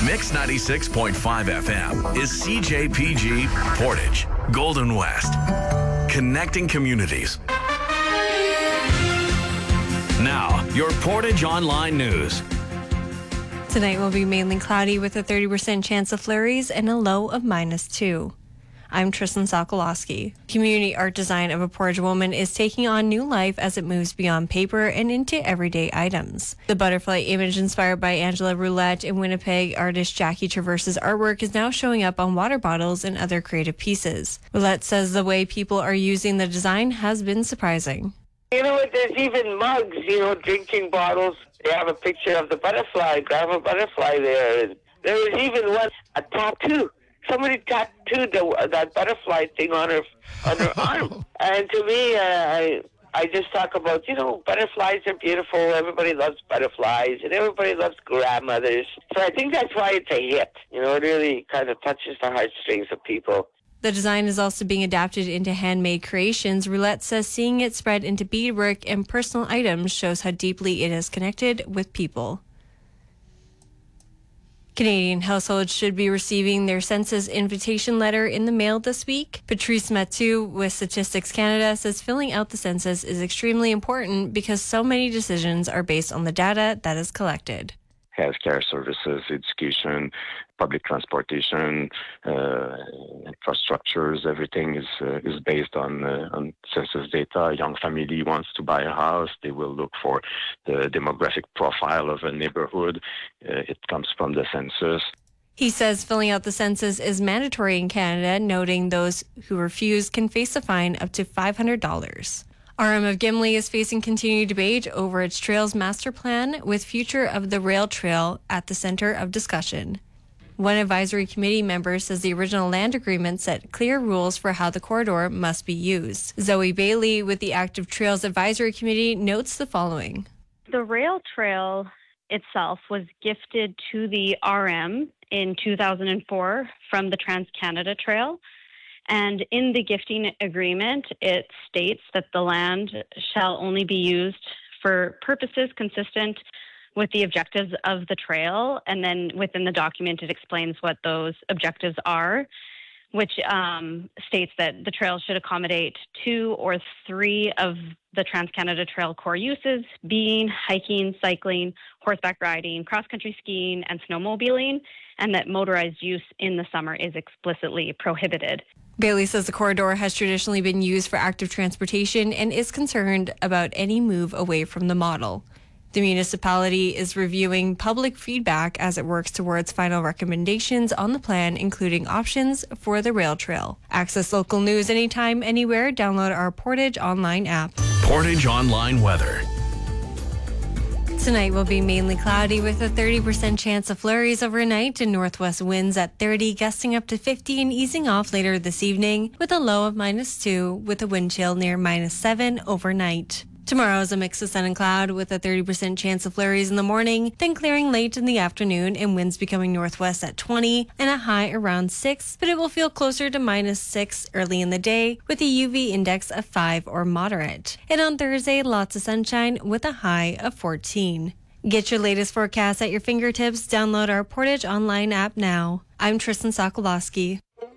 Mix 96.5 FM is CJPG Portage, Golden West. Connecting communities. Now, your Portage Online News. Tonight will be mainly cloudy with a 30% chance of flurries and a low of -2. I'm Tristan Sokolowski. Community art design of a Portage woman is taking on new life as it moves beyond paper and into everyday items. The butterfly image inspired by Angela Roulette and Winnipeg artist Jackie Traverse's artwork is now showing up on water bottles and other creative pieces. Roulette says the way people are using the design has been surprising. You know what, there's even mugs, drinking bottles. They have a picture of the butterfly, grab a butterfly there. And there was even a tattoo. Somebody tattooed that butterfly thing on her arm. And to me, I just talk about, butterflies are beautiful. Everybody loves butterflies, and everybody loves grandmothers. So I think that's why it's a hit. It really kind of touches the heartstrings of people. The design is also being adapted into handmade creations. Roulette says seeing it spread into beadwork and personal items shows how deeply it is connected with people. Canadian households should be receiving their census invitation letter in the mail this week. Patrice Mathieu with Statistics Canada says filling out the census is extremely important because so many decisions are based on the data that is collected. Healthcare services, education, public transportation, infrastructures, everything is based on census data. A young family wants to buy a house, they will look for the demographic profile of a neighborhood. It comes from the census. He says filling out the census is mandatory in Canada, noting those who refuse can face a fine up to $500. RM of Gimli is facing continued debate over its trails master plan, with future of the rail trail at the center of discussion. One advisory committee member says the original land agreement set clear rules for how the corridor must be used. Zoe Bailey with the Active Trails Advisory Committee notes the following. The rail trail itself was gifted to the RM in 2004 from the Trans-Canada Trail. And in the gifting agreement, it states that the land shall only be used for purposes consistent with the objectives of the trail. And then within the document, it explains what those objectives are, which states that the trail should accommodate 2 or 3 of the Trans-Canada Trail core uses, being hiking, cycling, horseback riding, cross-country skiing, and snowmobiling, and that motorized use in the summer is explicitly prohibited. Bailey says the corridor has traditionally been used for active transportation and is concerned about any move away from the model. The municipality is reviewing public feedback as it works towards final recommendations on the plan, including options for the rail trail. Access local news anytime, anywhere. Download our Portage Online app. Portage Online weather. Tonight will be mainly cloudy with a 30% chance of flurries overnight and northwest winds at 30, gusting up to 50 and easing off later this evening with a low of -2 with a wind chill near -7 overnight. Tomorrow is a mix of sun and cloud with a 30% chance of flurries in the morning, then clearing late in the afternoon and winds becoming northwest at 20 and a high around 6, but it will feel closer to -6 early in the day with a UV index of 5 or moderate. And on Thursday, lots of sunshine with a high of 14. Get your latest forecast at your fingertips. Download our Portage Online app now. I'm Tristan Sokolowski.